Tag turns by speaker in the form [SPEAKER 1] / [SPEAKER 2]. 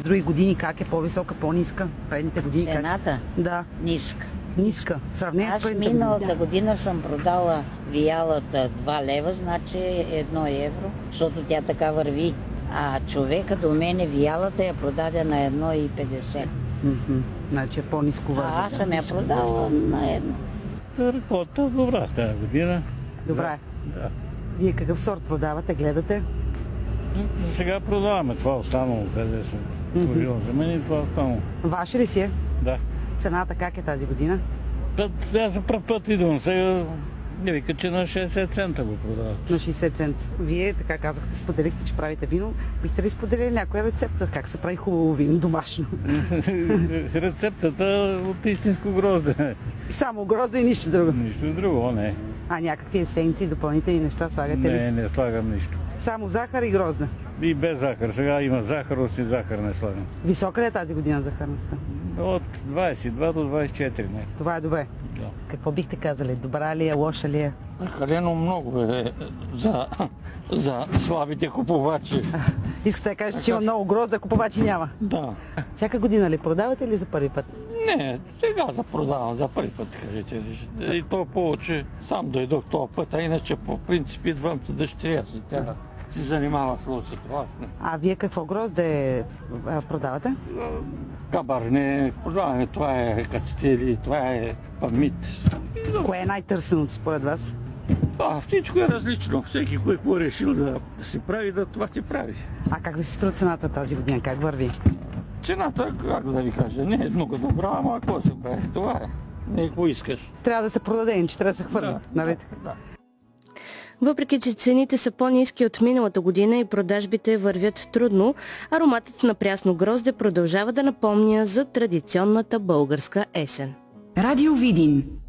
[SPEAKER 1] други години как е? По-висока, по-ниска? Предните години как?
[SPEAKER 2] Цената?
[SPEAKER 1] Да.
[SPEAKER 2] Ниска.
[SPEAKER 1] Ниска. Сравнение с
[SPEAKER 2] Аз
[SPEAKER 1] предните
[SPEAKER 2] миналата година съм продала виялата 2 лева, значи 1 евро, защото тя така върви. А човека до мене виялата я продаде на 1,50.
[SPEAKER 1] Значи е по-ниско върви.
[SPEAKER 2] А аз съм я продала на 1.
[SPEAKER 3] Реколта добра тази година.
[SPEAKER 1] Добре.
[SPEAKER 3] Да.
[SPEAKER 1] Вие какъв сорт продавате, гледате?
[SPEAKER 3] Сега продаваме това останало, къде съм служил за мен и това останало.
[SPEAKER 1] Ваше ли си е?
[SPEAKER 3] Да.
[SPEAKER 1] Цената как е тази година?
[SPEAKER 3] Аз за пръв път идвам сега. Не вика, че на 60 цента го продават.
[SPEAKER 1] На 60 цента. Вие така казахте, споделихте, че правите вино. Бихте ли споделили някоя рецепта? Как се прави хубаво вино домашно?
[SPEAKER 3] Рецептата от истинско грозде.
[SPEAKER 1] Само грозде и нищо друго.
[SPEAKER 3] Нищо друго, не.
[SPEAKER 1] А някакви есенции, допълнителни неща слагате ли?
[SPEAKER 3] Не слагам нищо.
[SPEAKER 1] Само захар и грозде.
[SPEAKER 3] И без захар. Сега има захарост и захар не слагам.
[SPEAKER 1] Висока ли е тази година захарността?
[SPEAKER 3] От 22 до 24, не.
[SPEAKER 1] Това е добре.
[SPEAKER 3] Да.
[SPEAKER 1] Какво бихте казали? Добра ли е, лоша ли е?
[SPEAKER 4] Халено много е за слабите купувачи.
[SPEAKER 1] Искате да кажете, че има много грозда, купувачи няма.
[SPEAKER 4] Да.
[SPEAKER 1] Всяка година ли продавате или за първи път?
[SPEAKER 4] Не, сега продавам за първи път, кажете. И то повече сам дойдох този път, а иначе по принцип идвам с дъщеря си. Тя се занимава с лоцето.
[SPEAKER 1] А вие какво грозде продавате?
[SPEAKER 4] Кабарне, продаваме, това е кацетели, това е памит.
[SPEAKER 1] Кое е най-търсеното според вас?
[SPEAKER 4] Всичко е различно. Всеки кой е решил да си прави, да това си прави.
[SPEAKER 1] А как ви се струва цената тази година? Как върви?
[SPEAKER 4] Цената, как да ви кажа, не е много добра, ама какво се прави? Това е. Не какво искаш.
[SPEAKER 1] Трябва да се продаде, иначе трябва да се хвърли. Нали?
[SPEAKER 4] Да.
[SPEAKER 5] Въпреки че цените са по-ниски от миналата година и продажбите вървят трудно, ароматът на прясно грозде продължава да напомня за традиционната българска есен.
[SPEAKER 6] Радио Видин.